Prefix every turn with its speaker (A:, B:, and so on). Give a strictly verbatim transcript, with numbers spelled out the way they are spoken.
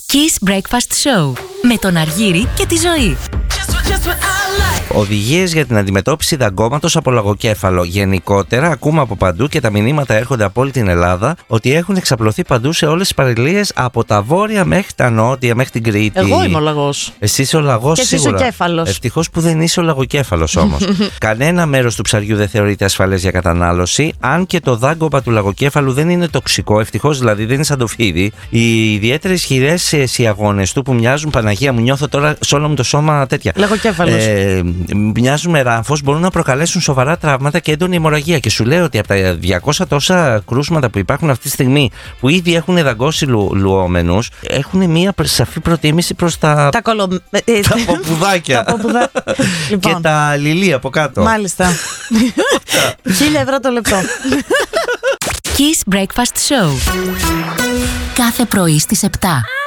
A: Kiss Breakfast Show με τον Αργύρη και τη Ζωή.
B: Οδηγίες για την αντιμετώπιση δαγκώματος από λαγοκέφαλο. Γενικότερα, ακούμε από παντού και τα μηνύματα έρχονται από όλη την Ελλάδα ότι έχουν εξαπλωθεί παντού σε όλες τις παραλίες από τα βόρεια μέχρι τα νότια, μέχρι την Κρήτη.
C: Εγώ είμαι ο λαγός.
B: Εσύ είσαι ο λαγός,
C: και
B: σίγουρα.
C: Και εσύ ο κέφαλος.
B: Ευτυχώς που δεν είσαι ο λαγοκέφαλος όμως. Κανένα μέρος του ψαριού δεν θεωρείται ασφαλές για κατανάλωση, αν και το δάγκωμα του λαγοκέφαλου δεν είναι τοξικό. Ευτυχώς δηλαδή, δεν είναι σαν το φίδι. Οι ιδιαίτερα ισχυρές σιαγώνες του που μοιάζουν, Παναγία μου, νιώθω τώρα σε όλο μου το σώμα τέτοια.
C: Λαγοκέφαλος.
B: Ε, μοιάζουν με ράμφος, μπορούν να προκαλέσουν σοβαρά τραύματα και έντονη αιμορραγία. Και σου λέω ότι από τα διακόσια τόσα κρούσματα που υπάρχουν αυτή τη στιγμή, που ήδη έχουν δαγκώσει λου, λουόμενους, έχουν μία σαφή προτίμηση προς τα,
C: τα, κολο...
B: τα ποπουδάκια.
C: τα ποπουδα... λοιπόν.
B: Και τα λιλί από κάτω.
C: Μάλιστα. Χίλια ευρώ το λεπτό.
A: Kiss Breakfast Show. Κάθε πρωί στις επτά.